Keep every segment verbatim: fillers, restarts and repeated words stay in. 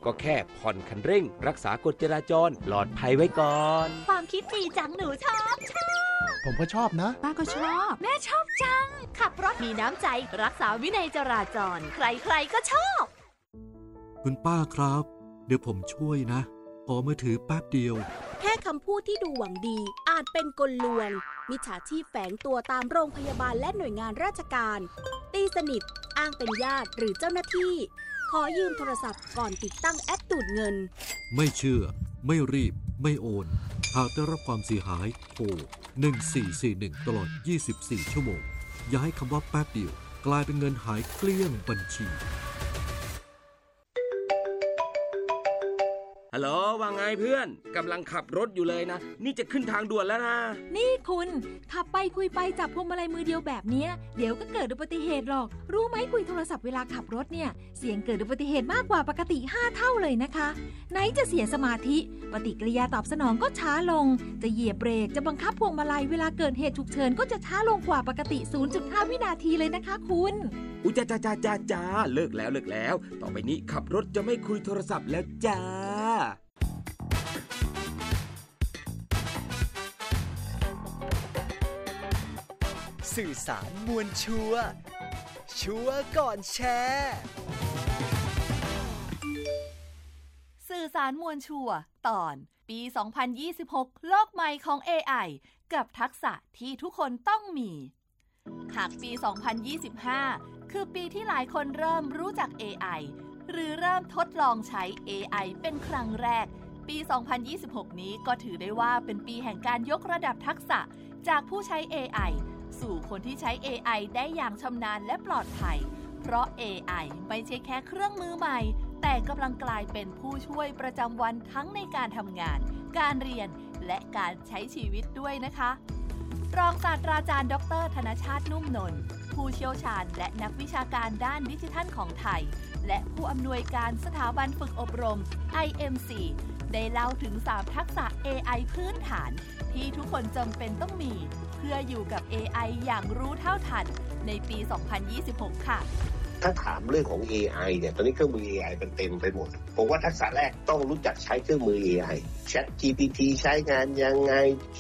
ก็แค่ผ่อนคันเร่งรักษากฎจราจรปลอดภัยไว้ก่อนความคิดดีจังหนูชอบชอบผมก็ชอบนะป้าก็ชอบแม่ชอบจังขับรถมีน้ำใจรักษาวินัยจราจรใครๆก็ชอบคุณป้าครับเดี๋ยวผมช่วยนะขอมือถือแป๊บเดียวแค่คำพูดที่ดูหวังดีอาจเป็นกลลวงมิจฉาชีพแฝงตัวตามโรงพยาบาลและหน่วยงานราชการตีสนิทอ้างเป็นญาติหรือเจ้าหน้าที่ขอยืมโทรศัพท์ก่อนติดตั้งแอปดูดเงินไม่เชื่อไม่รีบไม่โอนหากได้รับความเสียหายโทรหนึ่งสี่สี่หนึ่งตลอดยี่สิบสี่ชั่วโมงอย่าให้คำว่าแป๊บเดียวกลายเป็นเงินหายเกลี้ยงบัญชีฮัลโหลว่าไงเพื่อนกำลังขับรถอยู่เลยนะนี่จะขึ้นทางด่วนแล้วนะนี่คุณขับไปคุยไปจับพวงมาลัยมือเดียวแบบนี้เดี๋ยวก็เกิดอุบัติเหตุหรอกรู้ไหมคุยโทรศัพท์เวลาขับรถเนี่ยเสี่ยงเกิดอุบัติเหตุมากกว่าปกติห้าเท่าเลยนะคะไหนจะเสียสมาธิปฏิกิริยาตอบสนองก็ช้าลงจะเหยียบเบรกจะบังคับพวงมาลัยเวลาเกิดเหตุฉุกเฉินก็จะช้าลงกว่าปกติ ศูนย์จุดห้า วินาทีเลยนะคะคุณอุ๊ยจ้าจ้าจ้าจ้าจ้าเลิกแล้วเลิกแล้วต่อไปนี้ขับรถจะไม่คุยโทรศัพท์แล้วจ้าสื่อสารมวลชัวร์ชัวร์ก่อนแชร์สื่อสารมวลชัวร์ตอนปีสองพันยี่สิบหกโลกใหม่ของ เอ ไอ กับทักษะที่ทุกคนต้องมีหากปีสองพันยี่สิบห้าคือปีที่หลายคนเริ่มรู้จัก เอ ไอ หรือเริ่มทดลองใช้ เอ ไอ เป็นครั้งแรกปีสองพันยี่สิบหกนี้ก็ถือได้ว่าเป็นปีแห่งการยกระดับทักษะจากผู้ใช้ เอ ไอสู่คนที่ใช้ เอ ไอ ได้อย่างชำนาญและปลอดภัยเพราะ เอ ไอ ไม่ใช่แค่เครื่องมือใหม่แต่กำลังกลายเป็นผู้ช่วยประจำวันทั้งในการทำงานการเรียนและการใช้ชีวิตด้วยนะคะรองศาสตราจารย์ดร.ธนชาตินุ่มนนท์ผู้เชี่ยวชาญและนักวิชาการด้านดิจิทัลของไทยและผู้อำนวยการสถาบันฝึกอบรม ไอ เอ็ม ซี ได้เล่าถึงสามทักษะ เอ ไอ พื้นฐานที่ทุกคนจำเป็นต้องมีเพื่ออยู่กับ เอ ไอ อย่างรู้เท่าทันในปี สองพันยี่สิบหก ค่ะถ้าถามเรื่องของ เอ ไอ เนี่ยตอนนี้เครื่องมือ เอ ไอ มันเต็มไปหมดผมว่าทักษะแรกต้องรู้จักใช้เครื่องมือ เอ ไอ Chat จี พี ที ใช้งานยังไง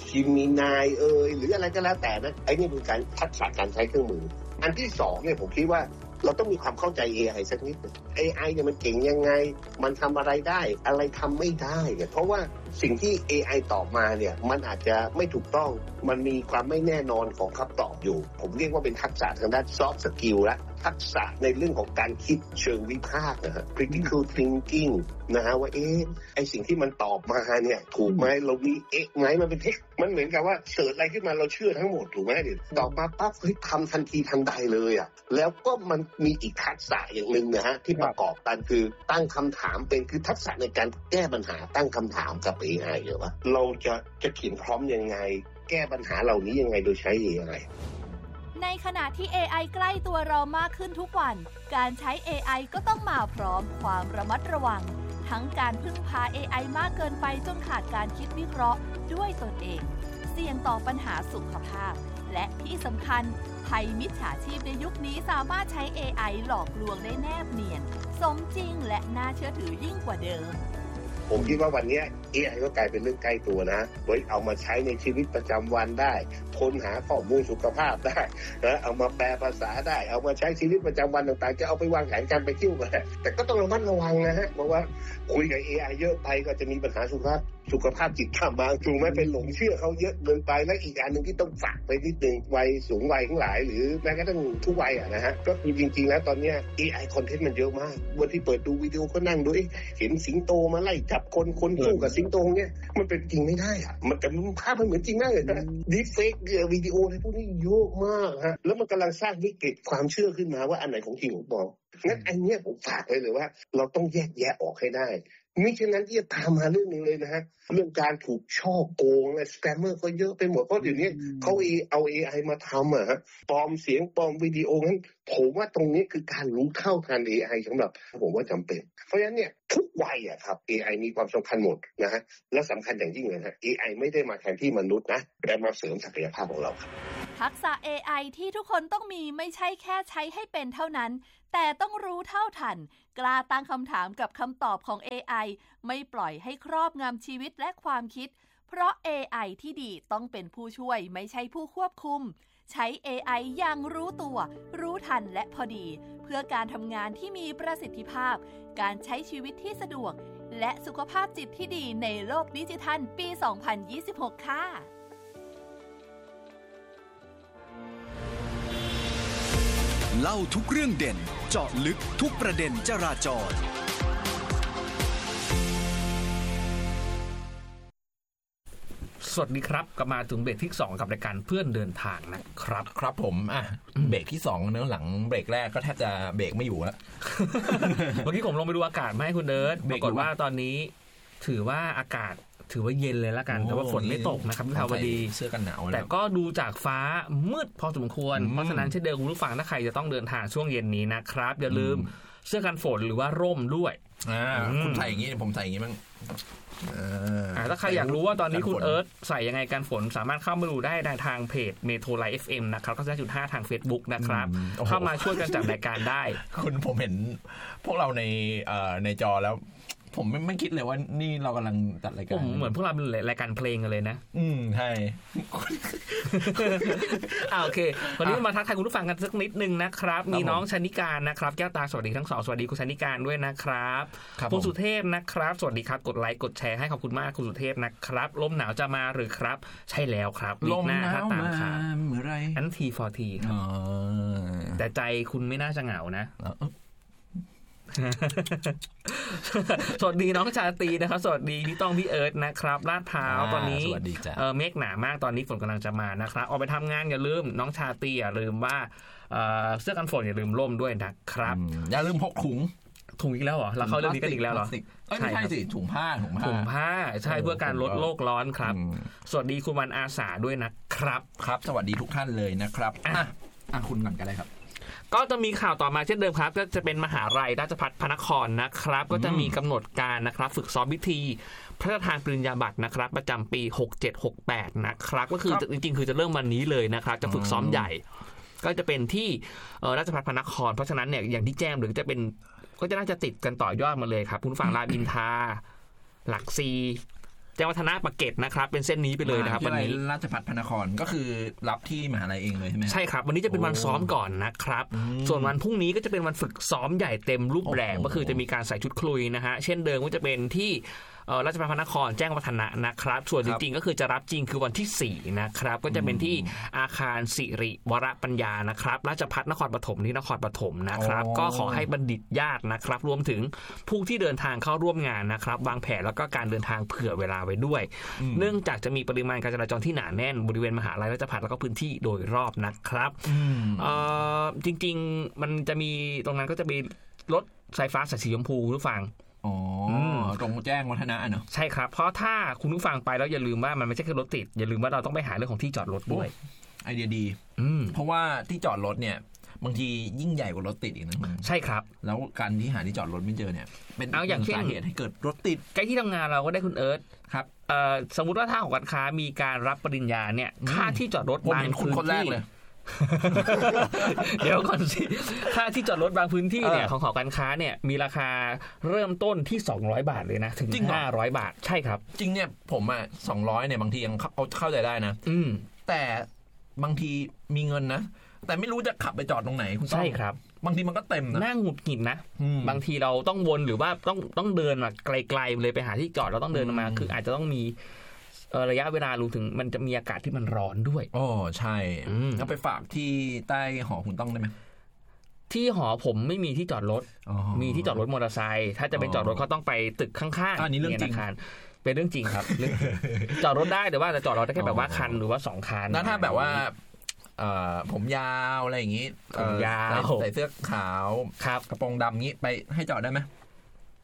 Gemini เอ่ยหรืออะไรก็แล้วแต่นะไอ้นี่เป็นการทักษะการใช้เครื่องมืออันที่สองเนี่ยผมคิดว่าเราต้องมีความเข้าใจ เอ ไอ สักนิดนึง เอ ไอ เนี่ยมันเก่งยังไงมันทำอะไรได้อะไรทำไม่ได้เนี่ยเพราะว่าสิ่งที่ เอ ไอ ตอบมาเนี่ยมันอาจจะไม่ถูกต้องมันมีความไม่แน่นอนของคำตอบอยู่ผมเรียกว่าเป็นทักษะทางด้าน soft skill และทักษะในเรื่องของการคิดเชิงวิพากษ์นะฮะ critical thinking นะฮะว่าเอ๊ะไอสิ่งที่มันตอบมาเนี่ยถูกไหมเรามีเอ๊ะไหมมันเป็นเทคมันเหมือนกับว่าเสิร์ชอะไรขึ้นมาเราเชื่อทั้งหมดถูกไหมเดี๋ยวตอบมาปั๊บเฮ้ยทำทันทีทันใดเลยอ่ะแล้วก็มันมีอีกทักษะอย่างหนึ่งนะฮะที่ประกอบกันคือตั้งคำถามเป็นคือทักษะในการแก้ปัญหาตั้งคำถามกับ เอ ไอ เหรอวะเราจะจะเขียนพร้อมยังไงแก้ปัญหาเหล่านี้ยังไงโดยใช้ เอ ไอในขณะที่ เอ ไอ ใกล้ตัวเรามากขึ้นทุกวันการใช้ เอ ไอ ก็ต้องมาพร้อมความระมัดระวังทั้งการพึ่งพา เอ ไอ มากเกินไปจนขาดการคิดวิเคราะห์ด้วยตนเองเสี่ยงต่อปัญหาสุขภาพและที่สำคัญภัยมิจฉาชีพในยุคนี้สามารถใช้ เอ ไอ หลอกลวงได้แนบเนียนสมจริงและน่าเชื่อถือยิ่งกว่าเดิมผมคิดว่าวันนี้ เอ ไอ ก็กลายเป็นเรื่องใกล้ตัวนะไว้เอามาใช้ในชีวิตประจำวันได้ค้นหาข้อมูลสุขภาพได้นะเอามาแปลภาษาได้เอามาใช้ชีวิตประจำวันต่างๆจะเอาไปวางแผนการไปเที่ยวก็ได้แต่ก็ต้องระมัดระวังนะฮะเพราะว่าคุยกับ เอ ไอ เยอะไปก็จะมีปัญหาสุขภาพสุขภาพจิตตามมาถูกไหมเป็นหลงเชื่อเขาเยอะเกินไปและอีกอันนึงที่ต้องฝากไปนิดนึงวัยสูงวัยทั้งหลายหรือแม้กระทั่งทุกวัยอ่ะนะฮะก็คือจริงๆแล้วตอนนี้ เอ ไอ คอนเทนต์มันเยอะมากวันที่เปิดดูวิดีโอก็นั่งดูเห็นสิงโตมาไล่จับคนคนสู้กับสิงโตเนี่ยมันเป็นจริงไม่ได้อ่ะมันแต่ภาพมันเหมือนจริงมากเลยนะดีเฟกวิดีโออะไรพวกนี้เยอะมากฮะแล้วมันกำลังสร้างวิกฤตความเชื่อขึ้นมาว่าอันไหนของจริงของปลอมงั้นอันนี้ผมฝากเลยเลยว่าเราต้องแยกแยะออกให้ได้มิฉะนั้นที่จะตามมาเรื่องนึงเลยนะฮะเรื่องการถูกช่อโกงและสแกมเมอร์ก็เยอะไปหมดเพราะเดี๋ยวนี้เขาเอา เอ ไอ มาทำอ่ะฮะปลอมเสียงปลอมวิดีโองั้นผมว่าตรงนี้คือการรู้เท่าทัน เอ ไอ สำหรับผมว่าจำเป็นเพราะฉะนั้นเนี่ยทุกวัยอ่ะครับ เอ ไอ มีความสำคัญหมดนะฮะและสำคัญอย่างยิ่งเลยฮะ เอ ไอ ไม่ได้มาแทนที่มนุษย์นะแต่มาเสริมศักยภาพของเราครับทักษะ เอ ไอ ที่ทุกคนต้องมีไม่ใช่แค่ใช้ให้เป็นเท่านั้นแต่ต้องรู้เท่าทันกล้าตั้งคำถามกับคำตอบของ เอ ไอ ไม่ปล่อยให้ครอบงำชีวิตและความคิดเพราะ เอ ไอ ที่ดีต้องเป็นผู้ช่วยไม่ใช่ผู้ควบคุมใช้ เอ ไอ อย่างรู้ตัวรู้ทันและพอดีเพื่อการทำงานที่มีประสิทธิภาพการใช้ชีวิตที่สะดวกและสุขภาพจิตที่ดีในโลกดิจิทัลปี สองพันยี่สิบหก ค่ะเล่าทุกเรื่องเด่นเจาะลึกทุกประเด็นจราจรสวัสดีครับกลับมาถึงเบรกที่สองกับรายการเพื่อนเดินทางนะครับครับผมอ่ะเบรกที่สองเนื้อหลังเบรกแรกก็แทบจะเบรกไม่อยู่แล้วเมื่อกี้ผมลงไปดูอากาศมาให้คุณเดิร์ดปรากฏว่าตอนนี้ถือว่าอากาศถือว่าเย็นเลยละกันแต่ว่าฝนไม่ตกนะครับวิภาวดีเสื้อกันหนาวแต่ก็ดูจากฟ้ามืดพอสมควรเพราะฉะนั้นเช่นเดียวกับคุณผู้ฟังถ้าใครจะต้องเดินทางช่วงเย็นนี้นะครับอย่าลืมเสื้อกันฝนหรือว่าร่มด้วยอ่าคุณใส่อย่างนี้ผมใส่อย่างนี้มั้งถ้าใครอยากรู้ว่าตอนนี้คุณเอิร์ธใส่ยังไงกันฝนสามารถเข้ามาดูได้ทางเพจเมโทรไลฟ์ เอฟ เอ็ม นะครับก็จะจุดห้าทาง Facebook นะครับเข้ามาช่วยกันจัดรายการได้คุณผมเห็นพวกเราในในจอแล้วผมไม่ไม่คิดเลยว่านี่เรากำลังจัดรายการผมเหมือนพวกเราเป็นรายการเพลงกันเลยนะอืมใช่อ่าโอเควันนี้มาทักทายคุณผู้ฟังกันสักนิดนึงนะครับมีน้องชนิการนะครับแก้วตาสวัสดีทั้งสองสวัสดีคุณชนิการด้วยนะครับคุณสุเทพนะครับสวัสดีครับกดไลค์กดแชร์ให้ขอบคุณมากคุณสุเทพนะครับลมหนาวจะมาหรือครับใช่แล้วครับลมหนาวมาเมื่อไรอันที ฟอร์ ที ครับแต่ใจคุณไม่น่าจะเหงานะสวัสดีน้องชาตรีนะครับสวัสดีพี่ต้องพี่เอิร์ธนะครับลาดพร้าวตอนนี้เมฆหนามากตอนนี้ฝนกำลังจะมานะครับออกไปทำงานอย่าลืมน้องชาตรีอย่าลืมว่าเสื้อกันฝนอย่าลืมร่มด้วยนะครับอย่าลืมพกถุงถุงอีกแล้วเหรอเราเข้าเรื่องนี้กันอีกแล้วเหรอไม่ใช่สิถุงผ้าถุงผ้าถุงผ้าใช่เพื่อการลดโลกร้อนครับสวัสดีคุณวันอาสาด้วยนะครับครับสวัสดีทุกท่านเลยนะครับอ่ะอ่ะคุณก่อนกันเลยครับก็จะมีข่าวต่อมาเช่นเดิมครับก็จะเป็นมหาลัยราชภัฏพระนครนะครับก็จะมีกำหนดการนะครับฝึกซ้อมพิธีพระราชทานปริญญาบัตรนะครับประจำปีหกเจ็ด หกแปดนะครับก็คือจริงๆคือจะเริ่มวันนี้เลยนะครับจะฝึกซ้อมใหญ่ก็จะเป็นที่ราชภัฏพระนครเพราะฉะนั้นเนี่ยอย่างที่แจ้งหรือจะเป็นก็จะน่าจะติดกันต่อยอดมาเลยครับคุณฝั่งรามอินทราหลักซีแจ้งวัฒนะปากเกร็ดนะครับเป็นเส้นนี้ไปเลยนะครับวันนี้ราชภัฏพระนครก็คือรับที่มหาลัยเองเลยใช่ไหมใช่ครับวันนี้จะเป็นวันซ้อมก่อนนะครับส่วนวันพรุ่งนี้ก็จะเป็นวันฝึกซ้อมใหญ่เต็มรูปแบบก็คือจะมีการใส่ชุดคลุยนะฮะเช่นเดิมก็จะเป็นที่ราชภัฏพระนครแจ้งวัฒนะนะครับส่วนจริงๆก็คือจะรับจริงคือวันที่สี่นะครับก็จะเป็นที่อาคารสิริวรปัญญานะครับราชภัฏนครปฐมที่นครปฐมนะครับก็ขอให้บัณฑิตญาตินะครับรวมถึงผู้ที่เดินทางเข้าร่วมงานนะครับวางแผนแล้วก็การเดินทางเผื่อเวลาไว้ด้วยเนื่องจากจะมีปริมาณการจราจรที่หนาแน่นบริเวณมหาลัยราชภัฏแล้วก็พื้นที่โดยรอบนะครับจริงๆมันจะมีตรงนั้นก็จะมีรถไฟฟ้าสายสีชมพูคุณผู้ฟังอ๋อตรงแจ้งวัฒนะเนอะใช่ครับเพราะถ้าคุณผู้ฟังไปแล้วอย่าลืมว่ามันไม่ใช่แค่รถติดอย่าลืมว่าเราต้องไปหาเรื่องของที่จอดรถด้วยไอเดียดีเพราะว่าที่จอดรถเนี่ยบางทียิ่งใหญ่กว่ารถติดอีกนะใช่ครับแล้วการที่หาที่จอดรถไม่เจอเนี่ยเป็นเอาอย่างเช่นสาเหตุให้เกิดรถติดใกล้ที่ทำงานเราก็ได้คุณเอิร์ธครับสมมุติว่าถ้าของการค้ามีการรับปริญญาเนี่ยค่าที่จอดรถบางพื้นที่เดี๋ยวก่อนสิค่าที่จอดรถบางพื้นที่เนี่ยของหอการค้าเนี่ยมีราคาเริ่มต้นที่สองร้อยบาทเลยนะถึงห้าร้อยบาทใช่ครับจริงเนี่ยผมอ่ะสองร้อยเนี่ยบางทียังเอาเข้าใจได้นะอืมแต่บางทีมีเงินนะแต่ไม่รู้จะขับไปจอดตรงไหนคุณใช่ครับบางทีมันก็เต็มนะน่าหงุดหงิดนะบางทีเราต้องวนหรือว่าต้องต้องเดินมาไกลๆเลยไปหาที่จอดเราต้องเดินมาคืออาจจะต้องมีระยะเวลารวมถึงมันจะมีอากาศที่มันร้อนด้วยอ๋อใช่แล้วไปฝากที่ใต้หอคุณต้องได้ไหมที่หอผมไม่มีที่จอดรถมีที่จอดรถมอเตอร์ไซค์ถ้าจะไปจอดรถเขาต้องไปตึกข้างๆอันนี้เรื่องจริงเป็นเรื่องจริงครับจอดรถได้แต่ว่าจะจอดรถได้แค่แบบว่าคันหรือว่าสองคันแล้วถ้าแบบว่าผมยาวอะไรอย่างงี้ผมยาวใส่เสื้อขาวครับกระโปรงดำงี้ไปให้จอดได้ไหม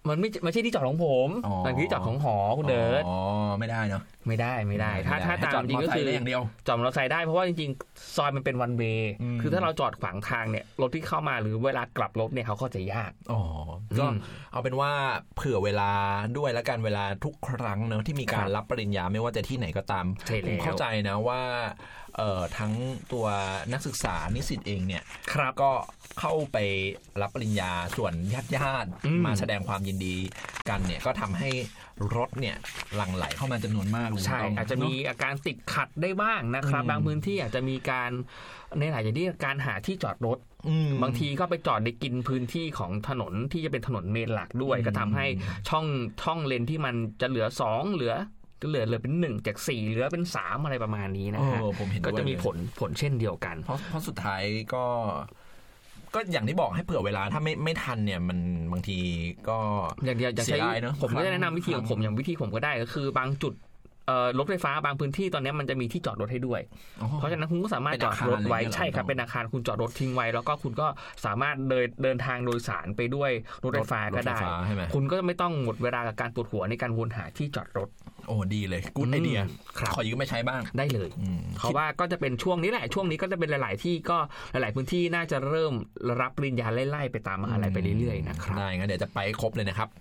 มันไม่ไม่ใช่ที่จอดของผมมันคือที่จอดของหอคุณเดิร์ดอ๋อไม่ได้เนาะไม่ได้ไม่ได้ถ้าถ้าตามจริงก็คืออย่างเดียวจอดมอเตอร์ไซค์ได้เพราะว่าจริงๆซอยมันเป็นวันเวย์คือถ้าเราจอดขวางทางเนี่ยรถที่เข้ามาหรือเวลากลับรถเนี่ยเขาก็จะยากอ๋อก็เอาเป็นว่าเผื่อเวลาด้วยแล้วกันเวลาทุกครั้งเนอะที่มีการรับปริญญาไม่ว่าจะที่ไหนก็ตามผมเข้าใจนะว่าเอ่อทั้งตัวนักศึกษานิสิตเองเนี่ยก็เข้าไปรับปริญญาส่วนญาติญาติมาแสดงความยินดีกันเนี่ยก็ทำให้รถเนี่ยหลั่งไหลเข้ามาจำนวนมากใช่อาจจะมีอาการติดขัดได้บ้างนะครับบางพื้นที่อาจจะมีการในหลายอย่างที่การหาที่จอดรถบางทีก็ไปจอดในกินพื้นที่ของถนนที่จะเป็นถนนเมนหลักด้วยก็ทำให้ช่องช่องเลนที่มันจะเหลือสองเหลือเหลือเหลือเป็นหนึ่งจากสี่เหลือเป็นสามอะไรประมาณนี้นะฮะก็จะมีผลผลเช่นเดียวกันเพราะเพราะสุดท้ายก็ก็อย่างที่บอกให้เผื่อเวลาถ้าไม่ไม่ทันเนี่ยมันบางทีก็อย่างเดียวอย่างใช้ผมก็จะแนะนำวิธีของผมอย่างวิธีผมก็ได้ก็คือบางจุดรถไฟฟ้าบางพื้นที่ตอนนี้มันจะมีที่จอดรถให้ด้วยเพราะฉะนั้นคุณก็สามารถจอดรถไว้ใช่ครับเป็นอาคารคุณจอดรถทิ้งไว้แล้วก็คุณก็สามารถเดินเดินทางโดยสารไปด้วยรถไฟฟ้าก็ได้คุณก็ไม่ต้องหมดเวลากับการปวดหัวในการวนหาที่จอดรถโอ้ดีเลยกู๊ดไอเดียขอยืมไม่ใช้บ้างได้เลยเพราะว่าก็จะเป็นช่วงนี้แหละช่วงนี้ก็จะเป็นหลายๆที่ก็หลายๆพื้นที่น่าจะเริ่มรับปริญญาไล่ๆไปตามมหาลัยไปเรื่อยๆนะครับได้งั้นเดี๋ยวจะไปครบเลยนะครับ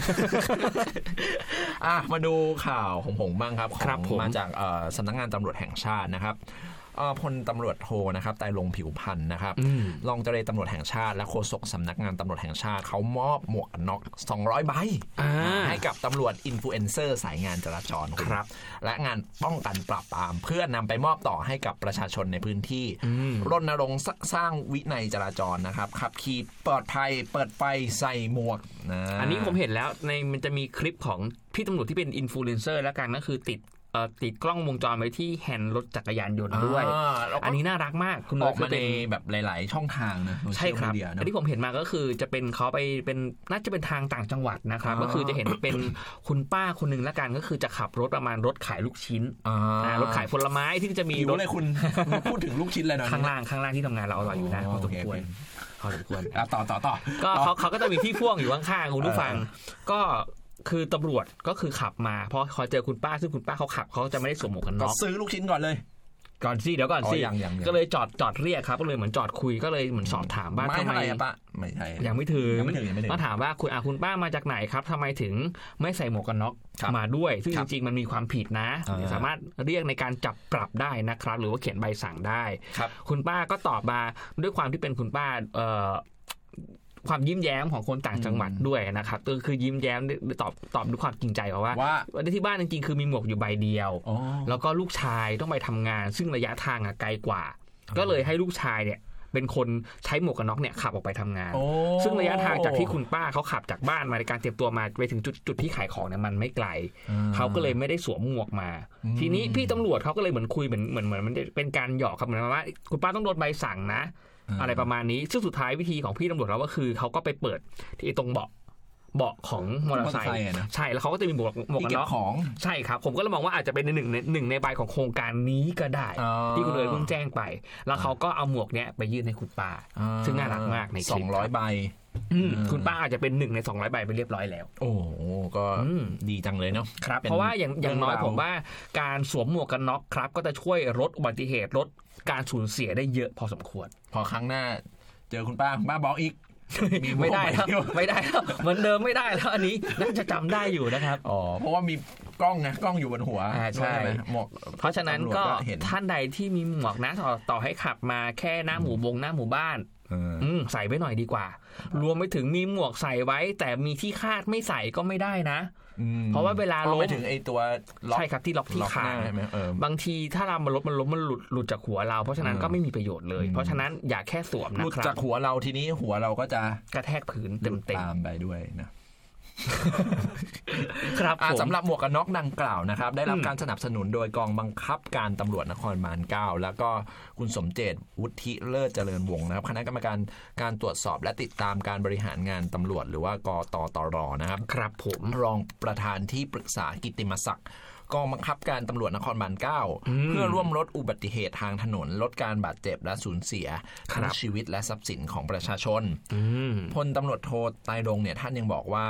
อ่ะมาดูข่าวของผมบ้างครับของมาจากสำนักงานตำรวจแห่งชาตินะครับพลตำรวจโทนะครับไตรรงค์ผิวพันธ์นะครับรองเจรตำรวจแห่งชาติและโฆษกสำนักงานตำรวจแห่งชาติเขามอบหมวกกันน็อกสองร้อยใบให้กับตำรวจอินฟลูเอนเซอร์สายงานจราจรครับและงานป้องกันปราบปรามเพื่อนำไปมอบต่อให้กับประชาชนในพื้นที่รณรงค์สร้างวินัยจราจรนะครับขับขี่ปลอดภัยเปิดไฟใส่หมวกนะอันนี้ผมเห็นแล้วในมันจะมีคลิปของพี่ตำรวจที่เป็นอินฟลูเอนเซอร์แล้วกันก็คือติดติดกล้องวงจรไว้ที่แฮนด์รถจักรยานยนต์ด้วย อันนี้น่ารักมากคุณออกมาในแบบหลายๆช่องทางนะใช่ครับอันที่ผมเห็นมาก็คือจะเป็นเขาไปเป็นน่าจะเป็นทางต่างจังหวัดนะครับก็คือจะเห็นเป็นคุณป้าคนนึงละกันก็คือจะขับรถประมาณรถขายลูกชิ้นรถขายผลไม้ที่จะมีรถอะไรคุณพูดถึงลูกชิ้นเลยนะข้างล่างข้างล่างที่ทำงานเราอร่อยอยู่นะพอสมควรพอสมควรต่อต่อต่อก็เขาเขาก็จะมีที่พ่วงอยู่ข้างๆคุณผู้ฟังก็คือตำรวจก็คือขับมาพอคอยเจอคุณป้าซึ่งคุณป้าเขาขับเขาจะไม่ได้สวมหมวกกันน็อกซื้อลูกชิ้นก่อนเลยก่อนสิเดี๋ยวก่อนสิก็เลยจอดจอดเรียกครับก็เลยเหมือนจอดคุยก็เลยเหมือนสอบถามว่าทำไมป้าไม่ใช่ยังไม่ถึงมาถามว่าคุณอาคุณป้ามาจากไหนครับทำไมถึงไม่ใส่หมวกกันน็อกมาด้วยซึ่งจริงๆมันมีความผิดนะสามารถเรียกในการจับปรับได้นะครับหรือว่าเขียนใบสั่งได้คุณป้าก็ตอบมาด้วยความที่เป็นคุณป้าความยิ้มแย้มของคนต่างจังหวัดด้วยนะครับก็คือยิ้มแย้มตอบตอบด้วยความจริงใจว่าว่าที่บ้านจริงๆคือมีหมวกอยู่ใบเดียวแล้วก็ลูกชายต้องไปทำงานซึ่งระยะทางไกลกว่าก็เลยให้ลูกชายเนี่ยเป็นคนใช้หมวกกันน็อกเนี่ยขับออกไปทำงานซึ่งระยะทางจากที่คุณป้าเขาขับจากบ้านมาในการเตรียมตัวมาไปถึงจุดจุดที่ขายของเนี่ยมันไม่ไกลเขาก็เลยไม่ได้สวมหมวกมาทีนี้พี่ตำรวจเขาก็เลยเหมือนคุยเหมือนเหมือนเหมือนมันเป็นการหยอกครับเหมือนว่าคุณป้าต้องโดนใบสั่งนะอะไรประมาณนี้ซึ่งสุดท้ายวิธีของพี่ตำรวจเราก็คือเขาก็ไปเปิดที่ตรงเบาะเบาะของมอเตอร์ไซค์ใช่แล้วเขาก็จะมีหมวกหมวกกันน็อกของใช่ครับผมก็เลยมองว่าอาจจะเป็นหนึ่งในหนึ่งในใบของโครงการนี้ก็ได้ที่คุณเลยเพิ่งแจ้งไปแล้วเขาก็เอาหมวกเนี้ยไปยื่นให้คุณป้าซึ่งน่ารักมากในคลิปสองร้อยใบคุณป้าอาจจะเป็นหนึ่งในสองร้อยใบไปเรียบร้อยแล้วโอ้ก็ดีจังเลยเนาะครับเพราะว่าอย่างอย่างน้อยผมว่าการสวมหมวกกันน็อกครับก็จะช่วยลดอุบัติเหตุลดการสูญเสียได้เยอะพอสมควรพอครั้งหน้าเจอคุณป้าคุณป้าบอกอีกไม่ได้แล้วไม่ได้แล้วเหมือนเดิมไม่ได้แล้วอันนี้น่าจะจำได้อยู่นะครับอ๋อเพราะว่ามีกล้องนะกล้องอยู่บนหัวใช่หมวกเพราะฉะนั้นก็ท่านใดที่มีหมวกนะต่อต่อให้ขับมาแค่หน้าหมู่บงหน้าหมู่บ้านใส่ไว้หน่อยดีกว่ารวมไปถึงมีหมวกใส่ไว้แต่มีที่คาดไม่ใส่ก็ไม่ได้นะเพราะว่าเวลาล้มไปถึงไอ้ตัวใช่ครับที่ล็อกที่ขาบางทีถ้าเรามันล้มมันล้มมันหลุดหลุดจากหัวเราเพราะฉะนั้นก็ไม่มีประโยชน์เลยเพราะฉะนั้นอย่าแค่สวมนะครับหลุดจากหัวเราทีนี้หัวเราก็จะกระแทกพื้นเต็มๆตามไปด้วยนะครับสำหรับหมวกกันน็อกดังกล่าวนะครับได้รับการสนับสนุนโดยกองบังคับการตำรวจนครบาลเก้าแล้วก็คุณสมเจตวุฒิเลิศเจริญวงศ์นะครับคณะกรรมการการตรวจสอบและติดตามการบริหารงานตำรวจหรือว่ากตตรนะครับครับผมรองประธานที่ปรึกษากิตติมศักดิ์กองบังคับการตำรวจนครบาลเก้าเพื่อร่วมลดอุบัติเหตุทางถนนลดการบาดเจ็บและสูญเสียทั้งชีวิตและทรัพย์สินของประชาชนพลตำรวจโทไตรรงค์เนี่ยท่านยังบอกว่า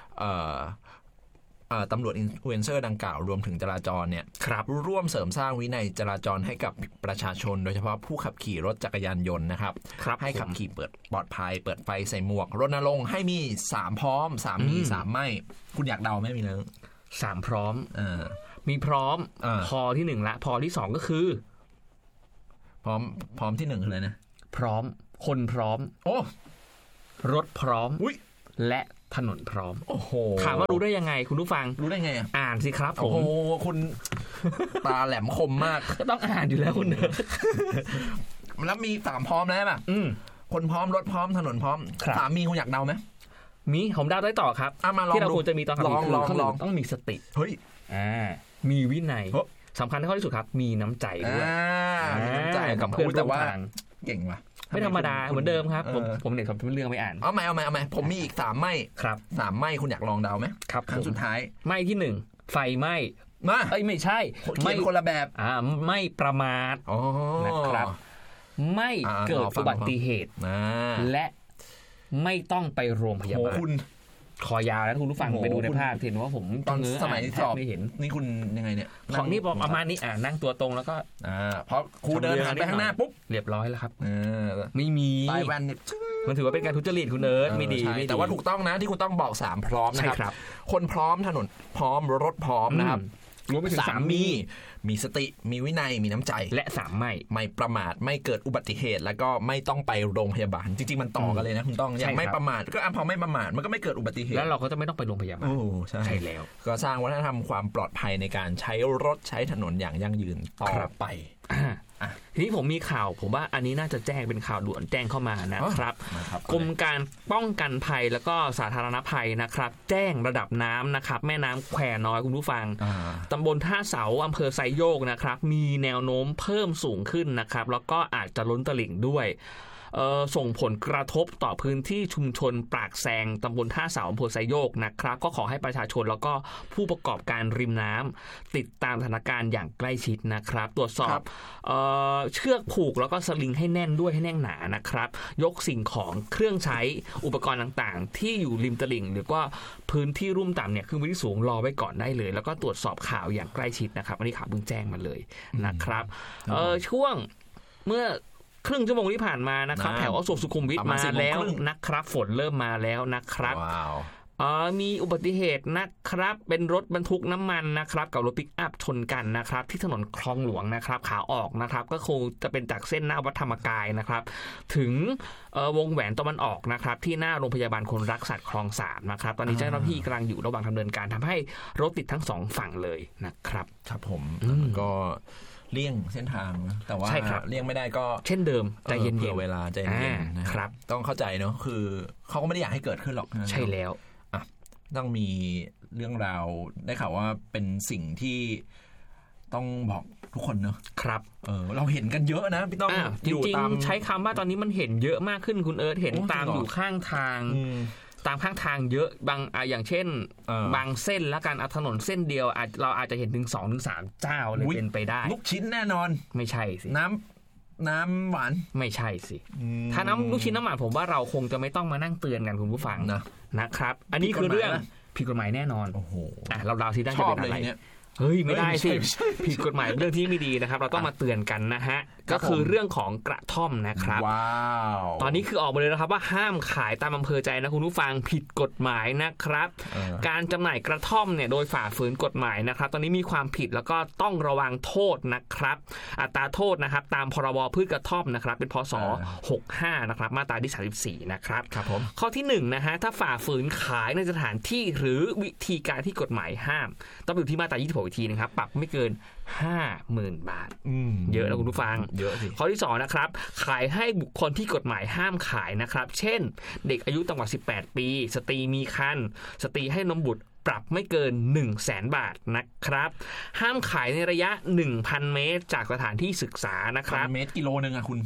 ตำรวจอินฟลูเอนเซอร์ดังกล่าวรวมถึงจราจรเนี่ยร่วมเสริมสร้างวินัยจราจรให้กับประชาชนโดยเฉพาะผู้ขับขี่รถจักรยานยนต์นะครับให้ขับขี่เปิดปลอดภัยเปิดไฟใส่หมวกรณรงค์ให้มีสามพร้อมสามมีสามไม่คุณอยากเดาไหมมีเนื้อสามพร้อมเออมีพร้อมพอที่หนึ่งละพอที่สองก็คือพร้อมพร้อมที่หนึ่งเลยนะพร้อมคนพร้อมโอ้รถพร้อมและถนนพร้อมโอ้โหถามว่ารู้ได้ยังไงคุณผู้ฟังรู้ได้ไงอ่านสิครับผมโอ้โหคุณตาแหลมคมมากก็ต้องอ่านอยู่แล้วคุณเนอะแล้วมีสามพร้อมแล้วป่ะคนพร้อมรถพร้อมถนนพร้อมสามมีคุณอยากเดาไหมมีผมเดาได้ต่อครับที่เราควรจะมีตอนขับขี่คือต้องมีสติเฮ้ยอ่ามีวินัยสำคัญข้อที่สุดครับมีน้ำใจด้วยมีน้ำใจกับเพื่อนร่วมทางเก่งว่ะไม่ธรรมดาเหมือนเดิมครับผมผมเนี่ยผมเรื่องไม่อ่านเอาไหมเอาไหมเอาไหมผมมีอีกสามไม่ครับสามไม่คุณอยากลองเดาไหมครับครั้งสุดท้ายไม่ที่หนึ่งไฟไหม้มาเอ้ยไม่ใช่ไม่คนละแบบอ่าไม่ประมาทนะครับไม่เกิดอุบัติเหตุและไม่ต้องไปโรงพยาบาลคุณคอยาวแล้วคุณผู้ฟังไปดูในภาพเห็นว่าผมตอนสมัยสอบไม่เห็นนี่คุณยังไงเนี่ยของนี่ประมาณนี้อ่านั่งตัวตรงแล้วก็อ่าเพราะครูเดินหันไปข้างหน้าปุ๊บเรียบร้อยแล้วครับเออไม่มีปลายแว่นมันถือว่าเป็นการทุจริตคุณเนิร์ดไม่ดีแต่ว่าถูกต้องนะที่คุณต้องบอกสามพร้อมนะครับคนพร้อมถนนพร้อมรถพร้อมนะครับรวมไปถึงสามมีมีสติมีวินัยมีน้ำใจและสามไม่ไม่ประมาทไม่เกิดอุบัติเหตุแล้วก็ไม่ต้องไปโรงพยาบาลจริงๆมันต่อกันเลยนะคุณต้องอย่างไม่ประมาทก็พอไม่ประมาทมันก็ไม่เกิดอุบัติเหตุแล้วเราก็จะไม่ต้องไปโรงพยาบาลโอ้ใช่ใช่แล้วก็สร้างวัฒนธรรมความปลอดภัยในการใช้รถใช้ถนนอย่างยั่งยืนต่อไปทีนี้ผมมีข่าวผมว่าอันนี้น่าจะแจ้งเป็นข่าวด่วนแจ้งเข้ามานะครับกรมการป้องกันภัยแล้วก็สาธารณภัยนะครับแจ้งระดับน้ำนะครับแม่น้ำแควน้อยคุณผู้ฟังตำบลท่าเสาอำเภอไซโยกนะครับมีแนวโน้มเพิ่มสูงขึ้นนะครับแล้วก็อาจจะล้นตลิ่งด้วยส่งผลกระทบต่อพื้นที่ชุมชนปากแซงตำบลท่าเสาอำเภอไซโยกนะครับก็ขอให้ประชาชนแล้วก็ผู้ประกอบการริมน้ำติดตามสถานการณ์อย่างใกล้ชิดนะครับตรวจสอบเอ่อเชือกผูกแล้วก็สลิงให้แน่นด้วยให้แน่นหนานะครับยกสิ่งของเครื่องใช้อุปกรณ์ต่างๆที่อยู่ริมตลิ่งหรือว่าพื้นที่รุ่มต่ำเนี่ยคือพื้นที่สูงรอไว้ก่อนได้เลยแล้วก็ตรวจสอบข่าวอย่างใกล้ชิดนะครับอันนี้ข่าวเพิ่งแจ้งมาเลยนะครับเอ่อช่วงเมื่อครึ่งชั่วโมงที่ผ่านมานะครับแถวอโศกสุขุมวิทมาแล้วนะครับฝนเริ่มมาแล้วนะครับมีอุบัติเหตุนะครับเป็นรถบรรทุกน้ำมันนะครับกับรถปิกอัพชนกันนะครับที่ถนนคลองหลวงนะครับขาออกนะครับก็คงจะเป็นจากเส้นหน้าวัดธรรมกายนะครับถึงวงแหวนตะวันออกนะครับที่หน้าโรงพยาบาลคนรักสัตว์คลองสามนะครับตอนนี้เจ้าหน้าที่กำลังอยู่ระหว่างดำเนินการทำให้รถติดทั้งสองฝั่งเลยนะครับครับผมก็เลี่ยงเส้นทางแต่ว่าเลี่ยงไม่ได้ก็เช่นเดิมใจเย็นๆเวลาใจเย็นๆนะครับต้องเข้าใจเนาะคือเขาก็ไม่ได้อยากให้เกิดขึ้นหรอกใช่แล้วอ่ะต้องมีเรื่องราวได้ข่าวว่าเป็นสิ่งที่ต้องบอกทุกคนเนาะครับเออเราเห็นกันเยอะนะพี่ต้องจริงๆใช้คำว่าตอนนี้มันเห็นเยอะมากขึ้นคุณเอิร์ธเห็นตามอยู่ข้างทางตามข้างทางเยอะบางอย่างเช่นบางเส้นแล้วกันถนนเส้นเดียวเราอาจจะเห็นถึง สองถึงสาม เจ้าเลยเป็นไปได้ลูกชิ้นแน่นอนไม่ใช่สิน้ำน้ำหวานไม่ใช่สิถ้าน้ำลูกชิ้นน้ำหวานผมว่าเราคงจะไม่ต้องมานั่งเตือนกันคุณผู้ฟังนะนะครับอันนี้คือเรื่องผิดกฎหมายแน่นอนโอ้โหอ่ะเราเราที่ได้จะเป็นอะไรเฮ้ยไม่ได้สิผิดกฎหมายเรื่องที่ไม่ดีนะครับเราต้องมาเตือนกันนะฮะก็คือเรื่องของกระท่อมนะครับว้าวตอนนี้คือออกมาเลยนะครับว่าห้ามขายตามอำเภอใจนะคุณผู้ฟังผิดกฎหมายนะครับการจำหน่ายกระท่อมเนี่ยโดยฝ่าฝืนกฎหมายนะครับตอนนี้มีความผิดแล้วก็ต้องระวังโทษนะครับอัตราโทษนะครับตามพรบพืชกระท่อมนะครับเป็นพ.ศ. หกสิบห้านะครับมาตราที่สามสิบสี่นะครับครับผมข้อที่หนึ่งนะฮะถ้าฝ่าฝืนขายในสถานที่หรือวิธีการที่กฎหมายห้ามต้องอยู่ที่มาตรายี่สิบหกอีกทีนะครับปรับไม่เกิน ห้าหมื่น บาทเยอะนะคุณผู้ฟังเยอะสิข้อที่สองนะครับขายให้บุคคลที่กฎหมายห้ามขายนะครับเช่นเด็กอายุต่ำกว่าสิบแปดปีสตรีมีครรภ์สตรีให้นมบุตรปรับไม่เกิน หนึ่งแสน บาทนะครับห้ามขายในระยะ หนึ่งพัน เมตรจากสถานที่ศึกษานะครับเมตรกิโลนึงอ่ะคุณ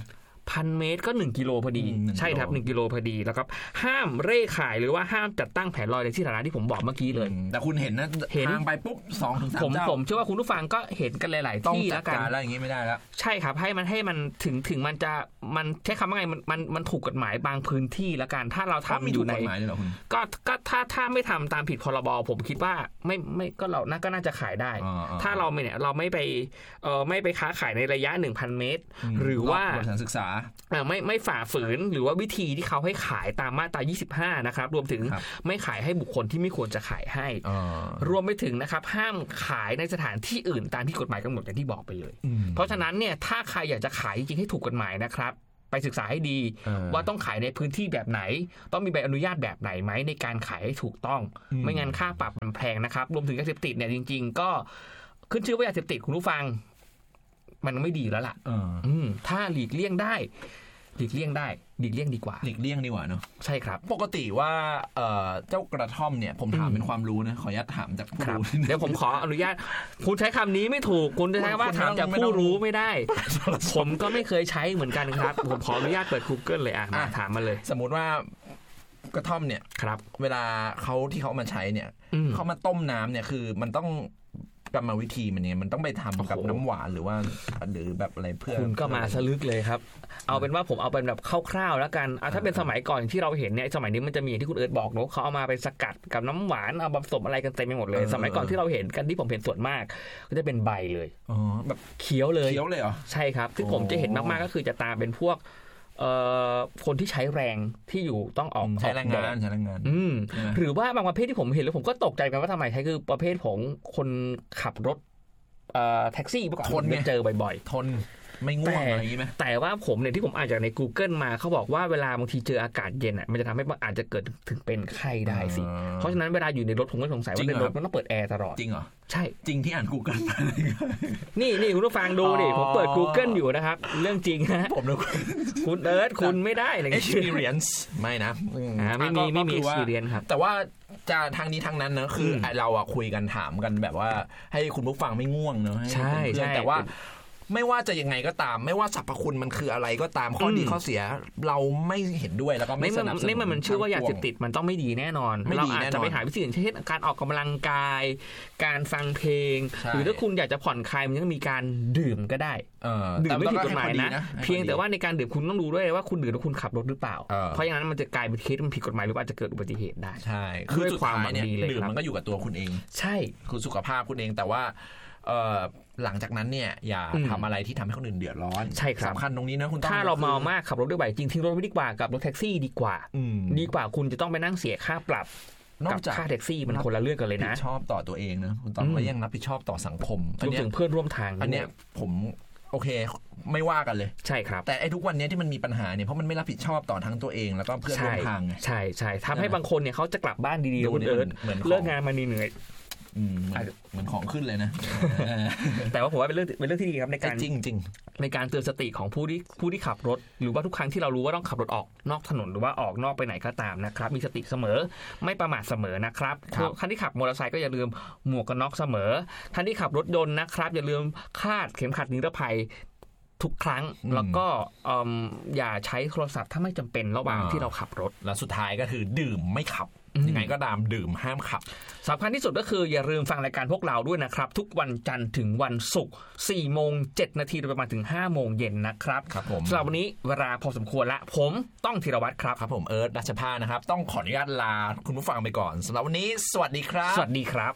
พันเมตรก็หนึ่งกิโลพอดีใช่ครับหนึ่งกิโลพอดีแล้วครับห้ามเร่ขายหรือว่าห้ามจัดตั้งแผงลอยในที่สาธารณะที่ผมบอกเมื่อกี้เลยแต่คุณเห็นนะเห็นทางไปปุ๊บสองถึงสามผมเจ้าผมเชื่อว่าคุณผู้ฟังก็เห็นกันหลายๆที่แล้วกันอะไรอย่างงี้ไม่ได้แล้วใช่ครับให้มันให้มันถึงถึงมันจะมันใช้คำว่าไงมันมันมันถูกกฎหมายบางพื้นที่แล้วกันถ้าเราทำอยู่ในก็ก็ถ้าถ้าไม่ทำตามผิดพรบผมคิดว่าไม่ไม่ก็เราน่าก็น่าจะขายได้ถ้าเราไม่เนี่ยเราไม่ไปเอ่อไม่ไปค้าขายในระยะ หนึ่งพัน เมตรหรือว่าสถานศึกษาไม่ไม่ฝ่าฝืนหรือว่าวิธีที่เขาให้ขายตามมาตรายี่สิบห้านะครับรวมถึงไม่ขายให้บุคคลที่ไม่ควรจะขายให้รวมไปถึงนะครับห้ามขายในสถานที่อื่นตามที่กฎหมายกำหนดอย่างที่บอกไปเลยเพราะฉะนั้นเนี่ยถ้าใครอยากจะขายจริงๆให้ถูกกฎหมายนะครับไปศึกษาให้ดีว่าต้องขายในพื้นที่แบบไหนต้องมีใบอนุญาตแบบไหนไหมในการขายให้ถูกต้องไม่งั้นค่าปรับมันแพงนะครับรวมถึงยาเสพติดเนี่ยจริงๆก็ขึ้นชื่อว่ายาเสพติดคุณผู้ฟังมันไม่ดีแล้วล่ะถ้าหลีกเลี่ยงได้หลีกเลี่ยงได้หลีกเลี่ยงดีกว่าหลีกเลี่ยงดีกว่าเนาะใช่ครับปกติว่าเจ้ากระท่อมเนี่ยผมถามเป็นความรู้นะขออนุญาตถามจากผู้รู้เดี๋ยวผมขออนุญาตคุณใช้คำนี้ไม่ถูกคุณจะใช้ว่าถามจากผู้รู้ไม่ได้ผมก็ไม่เคยใช้เหมือนกันครับผมขออนุญาตเปิด Google เลยอ่ะมาถามมาเลยสมมุติว่ากระท่อมเนี่ยครับเวลาเขาที่เขามาใช้เนี่ยเขามาต้มน้ำเนี่ยคือมันต้องกรรมวิธีมันเนี่ยมันต้องไปทำกับน้ำหวานหรือว่าหรือแบบอะไรเพื่อคุณก็มาสลึกเลยครับเอาเป็นว่าผมเอาเป็นแบบคร่าวๆแล้วกันถ้าเป็นสมัยก่อนที่เราเห็นเนี่ยสมัยนี้มันจะมีที่คุณเอิร์ธบอกเนอะเขาเอามาไปสกัดกับน้ำหวานเอาผสมอะไรกันเต็มไปหมดเลยสมัยก่อนที่เราเห็นกันที่ผมเห็นส่วนมากก็จะเป็นใบเลยอ๋อแบบเขียวเลยเขียวเลยเหรอใช่ครับที่ผมจะเห็นมากๆก็คือจะตามเป็นพวกคนที่ใช้แรงที่อยู่ต้องออกใช้แรงงานใช้แรงงานหรือว่าบางประเภทที่ผมเห็นแล้วผมก็ตกใจกันว่าทำไมใช้คือประเภทของคนขับรถแท็กซี่เมื่อก่อนผมเจอบ่อยๆทนไม่ง่วงอะไรอย่างนี้ไหมแต่ว่าผมเนี่ยที่ผมอ่านจากใน Google มาเขาบอกว่าเวลาบางทีเจออากาศเย็นอ่ะมันจะทำให้อาจจะเกิดถึงเป็นไข้ได้สิเพราะฉะนั้นเวลาอยู่ในรถผมก็สงสัยว่าในรถมันต้องเปิดแอร์ตลอดจริงเหรอใช่จริงที่อ่าน Google นี่นี่คุณผู้ฟังดูดิผมเปิด Google อยู่นะครับเรื่องจริงนะผมนึกคุณเอิร์ธคุณไม่ได้เลย experience ไม่นะไม่มีไม่มี experience ครับแต่ว่าจะทางนี้ทางนั้นนะคือเราอะคุยกันถามกันแบบว่าให้คุณผู้ฟังไม่ง่วงเนอะใช่ใช่แต่ว่าไม่ว่าจะยังไงก็ตามไม่ว่าสรรพคุณมันคืออะไรก็ตามข้อดีข้อเสียเราไม่เห็นด้วยแล้วก็ไม่สนับสนุนนี่มันมันชื่อว่ายาเสพติดมันต้องไม่ดีแน่นอนเราอาจจะไปหาวิธีอื่นเช่นการออกกำลังกายการฟังเพลงหรือถ้าคุณอยากจะผ่อนคลายมันยังมีการดื่มก็ได้ดื่มไม่ผิดกฎหมายนะเพียงแต่ว่าในการดื่มคุณต้องดูด้วยว่าคุณดื่มแล้วคุณขับรถหรือเปล่าเพราะอย่างนั้นมันจะกลายเป็นเคสมันผิดกฎหมายหรืออาจจะเกิดอุบัติเหตุได้ใช่คือสุดท้ายเนี่ยดื่มมันก็อยู่กับตัวคุณเองใช่คือสุขภาพคุณเองแต่ว่าหลังจากนั้นเนี่ยอย่าทำอะไรที่ทำให้คนอื่นเดือดร้อนใช่ครับสำคัญตรงนี้นะคุณต้องถ้าเราเมามากขับรถด้วยใบจริงทิ้งรถไว้ดีกว่ากับรถแท็กซี่ดีกว่าดีกว่าคุณจะต้องไปนั่งเสียค่าปรับกับค่าแท็กซี่มันคนละเรื่องกันเลยนะรับผิดชอบต่อตัวเองนะคุณต้องแล้วยังรับผิดชอบต่อสังคมรวมถึงเพื่อนร่วมทางอันเนี้ยผมโอเคไม่ว่ากันเลยใช่ครับแต่ไอ้ทุกวันนี้ที่มันมีปัญหาเนี่ยเพราะมันไม่รับผิดชอบต่อทั้งตัวเองแล้วก็เพื่อนร่วมทางไงใช่ใช่ทำให้บางคนเนี่ยเขาจะกลับบ้านดีๆคุณเอิร์ธเลิกงานมาเหนื่อยเหมือนของขึ้นเลยนะแต่ว่าผมว่าเป็นเรื่องเป็นเรื่องที่ดีครับในการจริงจริงในการเตือนสติของผู้ที่ผู้ที่ขับรถหรือว่าทุกครั้งที่เรารู้ว่าต้องขับรถออกนอกถนนหรือว่าออกนอกไปไหนก็ตามนะครับมีสติเสมอไม่ประมาทเสมอนะครับท่านที่ขับมอเตอร์ไซค์ก็อย่าลืมหมวกกันน็อกเสมอท่านที่ขับรถยนต์นะครับอย่าลืมคาดเข็มขัดนิรภัยทุกครั้งแล้วก็อย่าใช้โทรศัพท์ถ้าไม่จำเป็นระหว่างที่เราขับรถและสุดท้ายก็คือดื่มไม่ขับยังไงก็ตามดื่มห้ามขับสำคัญที่สุดก็คืออย่าลืมฟังรายการพวกเราด้วยนะครับทุกวันจันทร์ถึงวันศุกร์สี่โมงเจ็ดนาทีโดยประมาณถึงห้าโมงเย็นนะครับครับผมสำหรับวันนี้เวลาพอสมควรละผมต้องธีรวัตรครับครับผมเอิร์ธรัชภานะครับต้องขออนุญาตลาคุณผู้ฟังไปก่อนสำหรับวันนี้สวัสดีครับสวัสดีครับ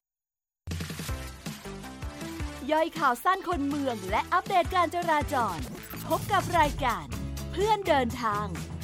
ย่อยข่าวสั้นคนเมืองและอัปเดตการจราจรพบกับรายการเพื่อนเดินทาง